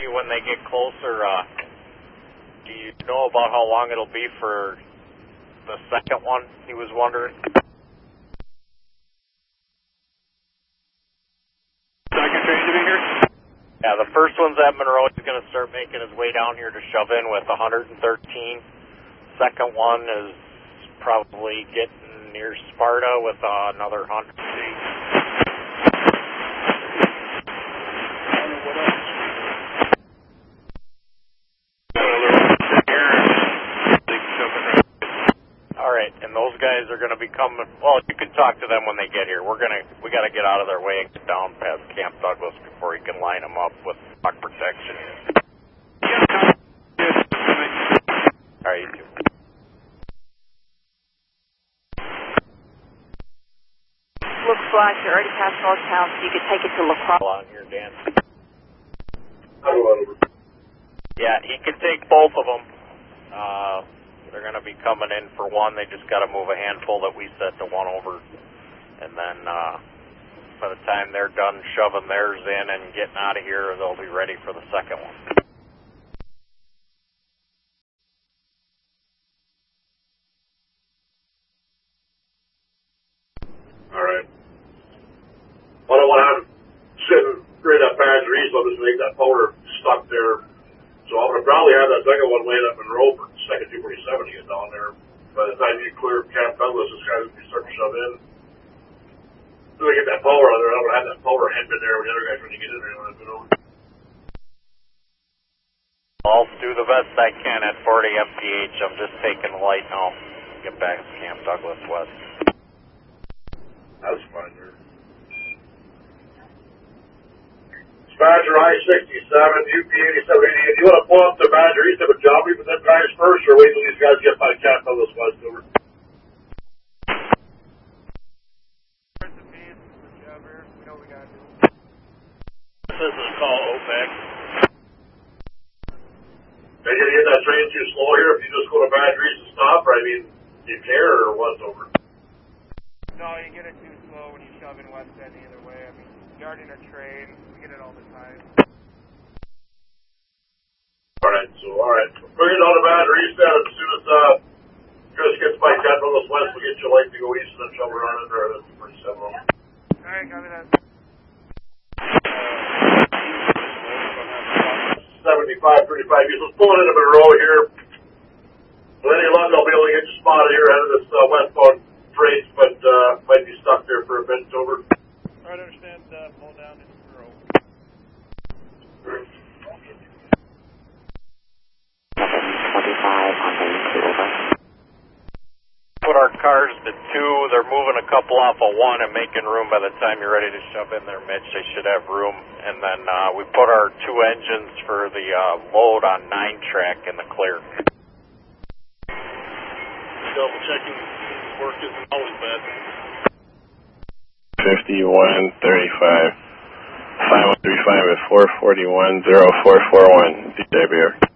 when they get closer, do you know about how long it'll be for the second one, he was wondering? Second train to be here? Yeah, the first one's at Monroe. He's going to start making his way down here to shove in with 113. Second one is probably getting near Sparta with another 100. Alright, and those guys are going to be coming. Well, you can talk to them when they get here. We got to get out of their way and get down past Camp Douglas before he can line them up with rock protection. Alright, you too. Looks like you're already past Northtown, so you could take it to La Crosse. On here, Dan. Yeah, he can take both of them. They're going to be coming in for one. They just got to move a handful that we set to one over. And then by the time they're done shoving theirs in and getting out of here, they'll be ready for the second one. All right. Well, I want to sitting right up Badger East, I'll just make that power stuck there. So I'm going to probably have that second one laying up in Monroe for second 247 to get down there. By the time you clear Camp Douglas, this guy's going to be starting to shove in. So they get that power out there, I'm going to have that power head in there when the other guys trying to get in there. I'll do the best I can at 40 mph. I'm just taking the light now. Get back to Camp Douglas West. That's fine, dude. Badger I-67, UP-8788. Do you want to pull up the Badger East of a job with them guys first, or wait till these guys get by Camp Douglas West over? This is a call, OPEC. Are you going to get that train too slow here if you just go to Badger East and stop, or I mean, do you care, or what's over? No, you get it too slow when you shove in West End either way. I mean, guarding a train, we get it all the time. Alright, bring it on to Badger East then. As soon as Chris gets by Camp Douglas West, we'll get you light to go east and then shove around in there. That's pretty simple. Alright, copy that. 75, 35 east. Let's pull it into Monroe here. With any luck, I'll be able to get you spotted here out of this westbound freight, but might be stuck there for a bit. Over. Alright, understand. Pull down into Monroe. Put our cars to 2. They're moving a couple off of 1 and making room. By the time you're ready to shove in there, Mitch, they should have room. And then we put our 2 engines for the load on 9-track in the clear. Double checking work isn't always bad. 5135. 5135 at 441-0441. DJ Beer.